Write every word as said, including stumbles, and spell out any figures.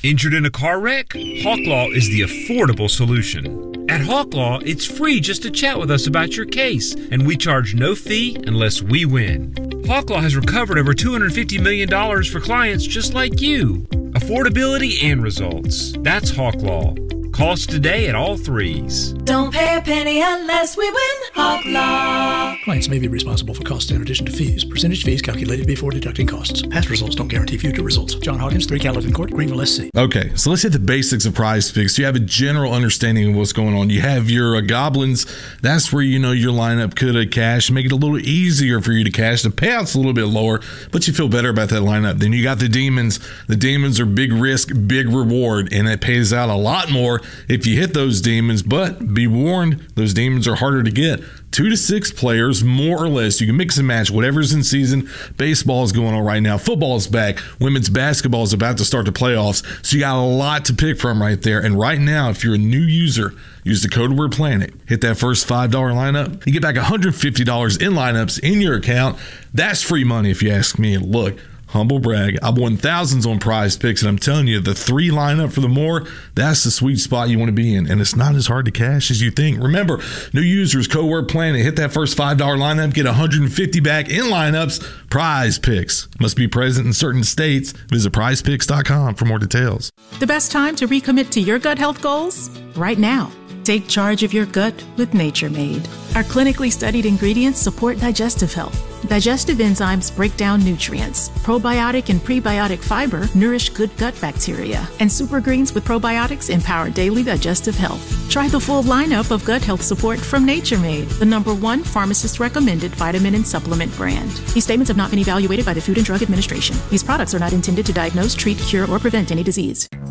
Injured in a car wreck? Hawklaw is the affordable solution. At Hawklaw, it's free just to chat with us about your case, and we charge no fee unless we win. Hawklaw has recovered over two hundred fifty million dollars for clients just like you. Affordability and results. That's Hawklaw. Call us today at all threes. Don't pay a penny unless we win. Hawklaw. Clients may be responsible for costs in addition to fees. Percentage fees calculated before deducting costs. Past results don't guarantee future results. John Hawkins, three Calvin Court, Greenville, S C. Okay, so let's hit the basics of Prize Picks. You have a general understanding of what's going on. You have your uh, goblins. That's where you know your lineup could have cashed. Make it a little easier for you to cash. The payout's a little bit lower, but you feel better about that lineup. Then you got the demons. The demons are big risk, big reward, and it pays out a lot more if you hit those demons, but be warned, those demons are harder to get. Two to six players, more or less. You can mix and match whatever's in season. Baseball is going on right now. Football is back. Women's basketball is about to start the playoffs. So you got a lot to pick from right there. And right now, if you're a new user, use the code WordPlanet. Hit that first five dollar lineup. You get back one hundred fifty dollars in lineups in your account. That's free money if you ask me. Look, humble brag, I've won thousands on Prize Picks, and I'm telling you, the three lineup for the more, that's the sweet spot you want to be in, and it's not as hard to cash as you think. Remember, new users, code WordPlanet, hit that first five dollar lineup, get one hundred fifty back in lineups. Prize Picks must be present in certain states. Visit prize picks dot com for more details. The best time to recommit to your gut health goals? Right now. Take charge of your gut with Nature Made. Our clinically studied ingredients support digestive health. Digestive enzymes break down nutrients. Probiotic and prebiotic fiber nourish good gut bacteria. And super greens with probiotics empower daily digestive health. Try the full lineup of gut health support from Nature Made, the number one pharmacist-recommended vitamin and supplement brand. These statements have not been evaluated by the Food and Drug Administration. These products are not intended to diagnose, treat, cure, or prevent any disease.